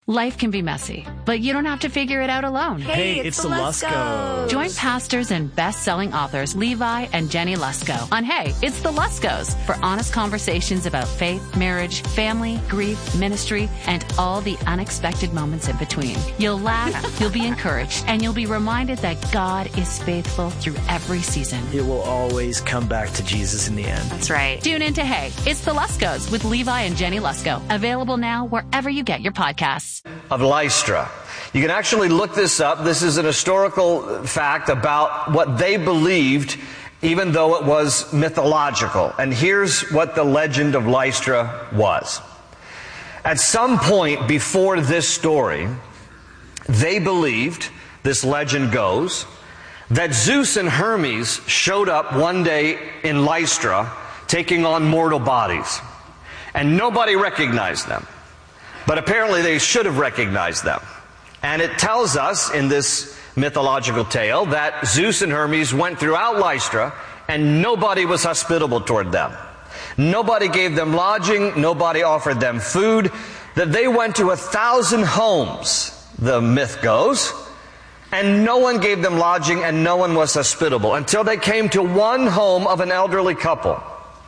Life can be messy, but you don't have to figure it out alone. Hey, it's the Luskos. Join pastors and best-selling authors Levi and Jenny Lusko on Hey, It's the Luskos for honest conversations about faith, marriage, family, grief, ministry, and all the unexpected moments in between. You'll laugh, you'll be encouraged, and you'll be reminded that God is faithful through every season. It will always come back to Jesus in the end. That's right. Tune in to Hey, It's the Luskos with Levi and Jenny Lusko. Available now wherever you get your podcasts. Of Lystra. You can actually look this up. This is an historical fact about what they believed, even though it was mythological. And here's what the legend of Lystra was. At some point before this story, they believed, this legend goes, that Zeus and Hermes showed up one day in Lystra taking on mortal bodies. And nobody recognized them. But apparently they should have recognized them. And it tells us in this mythological tale that Zeus and Hermes went throughout Lystra and nobody was hospitable toward them. Nobody gave them lodging, nobody offered them food, that they went to 1,000 homes, the myth goes, and no one gave them lodging and no one was hospitable until they came to one home of an elderly couple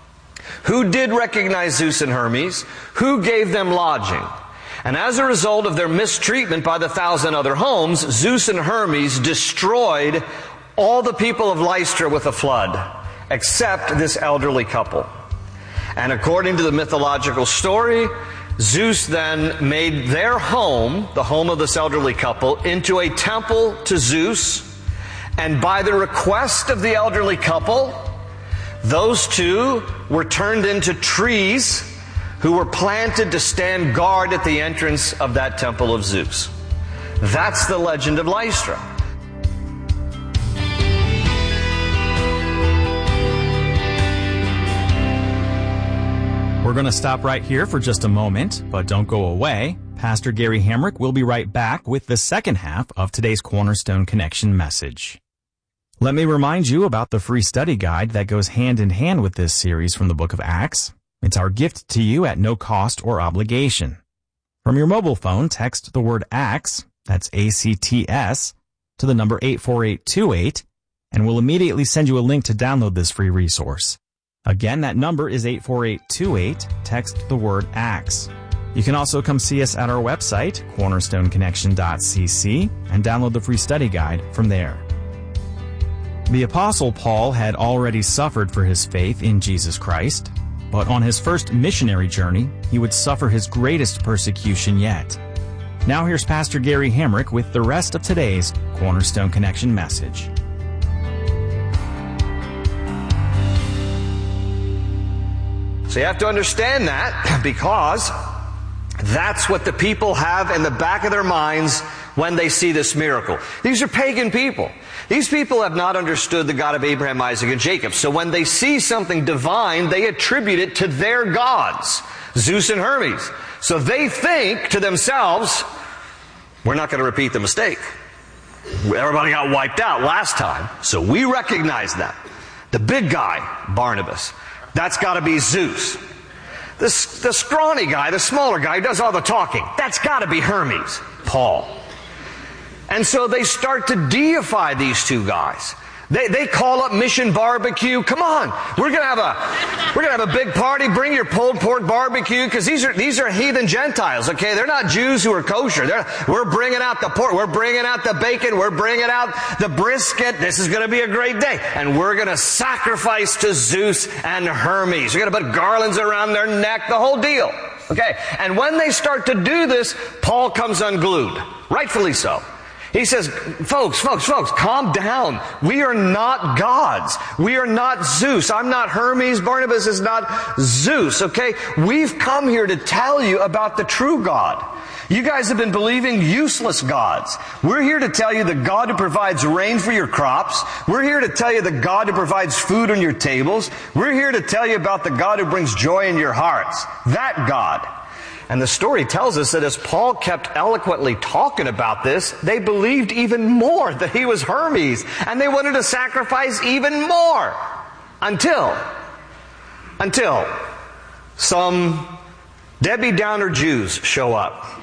who did recognize Zeus and Hermes, who gave them lodging. And as a result of their mistreatment by the 1,000 other homes, Zeus and Hermes destroyed all the people of Lystra with a flood, except this elderly couple. And according to the mythological story, Zeus then made their home, the home of this elderly couple, into a temple to Zeus. And by the request of the elderly couple, those two were turned into trees who were planted to stand guard at the entrance of that temple of Zeus. That's the legend of Lystra. We're going to stop right here for just a moment, but don't go away. Pastor Gary Hamrick will be right back with the second half of today's Cornerstone Connection message. Let me remind you about the free study guide that goes hand in hand with this series from the book of Acts. It's our gift to you at no cost or obligation. From your mobile phone, text the word ACTS, that's ACTS, to the number 84828, and we'll immediately send you a link to download this free resource. Again, that number is 84828. Text the word ACTS. You can also come see us at our website, cornerstoneconnection.cc, and download the free study guide from there. The Apostle Paul had already suffered for his faith in Jesus Christ, but on his first missionary journey, he would suffer his greatest persecution yet. Now here's Pastor Gary Hamrick with the rest of today's Cornerstone Connection message. So you have to understand that, because that's what the people have in the back of their minds when they see this miracle. These are pagan people. These people have not understood the God of Abraham, Isaac, and Jacob. So when they see something divine, they attribute it to their gods, Zeus and Hermes. So they think to themselves, we're not going to repeat the mistake. Everybody got wiped out last time, so we recognize them. The big guy, Barnabas, that's got to be Zeus. The scrawny guy, the smaller guy who does all the talking, that's got to be Hermes, Paul. And so they start to deify these two guys. They call up Mission Barbecue. Come on, we're gonna have a big party. Bring your pulled pork barbecue, because these are heathen Gentiles. Okay, they're not Jews who are kosher. We're bringing out the pork. We're bringing out the bacon. We're bringing out the brisket. This is going to be a great day, and we're going to sacrifice to Zeus and Hermes. We're going to put garlands around their neck. The whole deal. Okay, and when they start to do this, Paul comes unglued, rightfully so. He says, folks, calm down. We are not gods. We are not Zeus. I'm not Hermes. Barnabas is not Zeus, okay? We've come here to tell you about the true God. You guys have been believing useless gods. We're here to tell you the God who provides rain for your crops. We're here to tell you the God who provides food on your tables. We're here to tell you about the God who brings joy in your hearts. That God. And the story tells us that as Paul kept eloquently talking about this, they believed even more that he was Hermes, and they wanted to sacrifice even more. Until some Debbie Downer Jews show up.